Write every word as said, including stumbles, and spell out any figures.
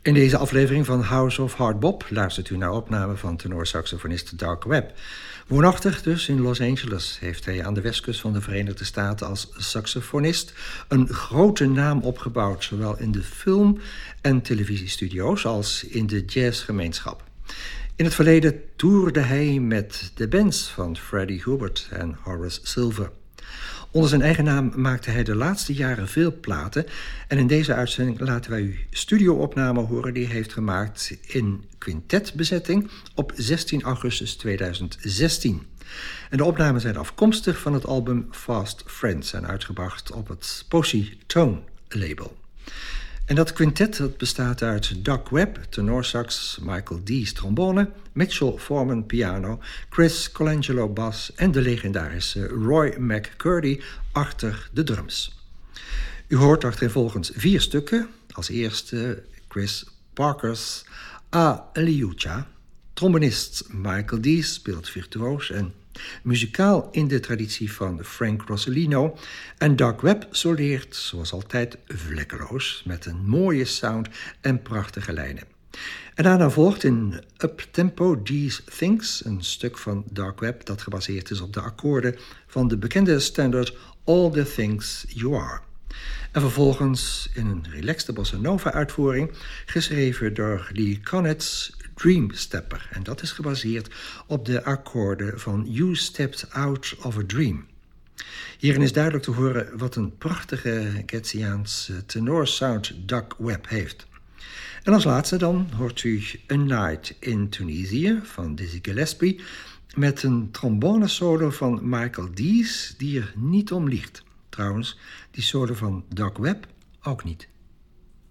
In deze aflevering van House of Hard Bop luistert u naar opname van tenorsaxofonist Doug Webb. Woonachtig dus in Los Angeles heeft hij aan de westkust van de Verenigde Staten als saxofonist een grote naam opgebouwd, zowel in de film- en televisiestudio's als in de jazzgemeenschap. In het verleden toerde hij met de bands van Freddie Hubbard en Horace Silver. Onder zijn eigen naam maakte hij de laatste jaren veel platen en in deze uitzending laten wij u studioopnamen horen die hij heeft gemaakt in quintetbezetting op zestien augustus tweeduizend zestien. En de opnamen zijn afkomstig van het album Fast Friends en uitgebracht op het Posy Tone label. En dat quintet dat bestaat uit Doug Webb, tenorsax, Michael Dees, trombone, Mitchell Foreman, piano, Chris Colangelo, bas en de legendarische Roy McCurdy achter de drums. U hoort achtereenvolgens vier stukken. Als eerste Chris Parker's Alleluia. Trombonist Michael Dees speelt virtuoos en muzikaal in de traditie van Frank Rossellino. En Doug Webb soleert, zoals altijd, vlekkeloos met een mooie sound en prachtige lijnen. En daarna volgt in Uptempo These Things, een stuk van Doug Webb dat gebaseerd is op de akkoorden van de bekende standaard All the Things You Are. En vervolgens in een relaxte bossa nova uitvoering, geschreven door Lee Konitz, Dream Stepper. En dat is gebaseerd op de akkoorden van You Stepped Out of a Dream. Hierin is duidelijk te horen wat een prachtige Getziaanse tenorsound Doug Webb heeft. En als laatste dan hoort u A Night in Tunisia van Dizzy Gillespie met een trombone solo van Michael Dees die er niet om liegt. Trouwens, die solo van Doug Webb ook niet.